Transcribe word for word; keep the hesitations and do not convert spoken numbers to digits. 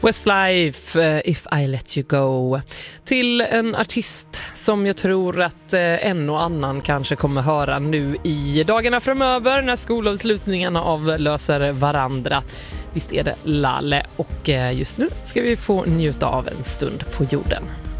Westlife, uh, If I Let You Go. Till en artist som jag tror att uh, en och annan kanske kommer höra nu i dagarna framöver när skolavslutningarna avlöser varandra. Visst är det Laleh, och uh, just nu ska vi få njuta av en stund på jorden.